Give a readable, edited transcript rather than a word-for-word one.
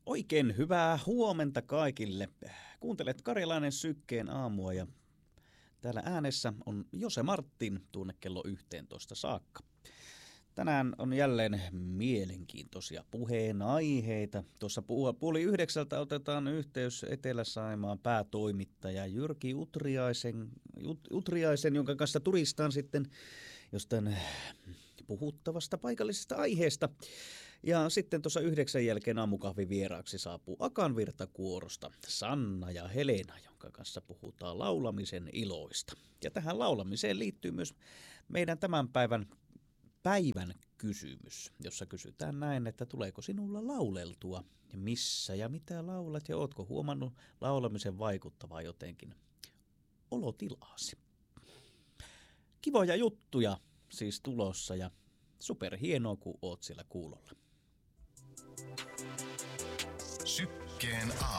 Oikein hyvää huomenta kaikille. Kuuntelet Karjalainen Sykkeen aamua ja täällä äänessä on Jose Martin tuonne kello 11 saakka. Tänään on jälleen mielenkiintoisia puheenaiheita. Tuossa 8:30 otetaan yhteys Etelä-Saimaan päätoimittaja Jyrki Utriaisen, jonka kanssa turistaan sitten jostain puhuttavasta paikallisesta aiheesta. Ja sitten tuossa 9 jälkeen aamukahvin vieraaksi saapuu Akan Virtakuorosta Sanna ja Helena, jonka kanssa puhutaan laulamisen iloista. Ja tähän laulamiseen liittyy myös meidän tämän päivän kysymys, jossa kysytään näin, että tuleeko sinulla lauleltua ja missä ja mitä laulat ja ootko huomannut laulamisen vaikuttavaa jotenkin olotilaasi. Kivoja juttuja siis tulossa ja superhienoa, kun oot siellä kuulolla. Sykkeen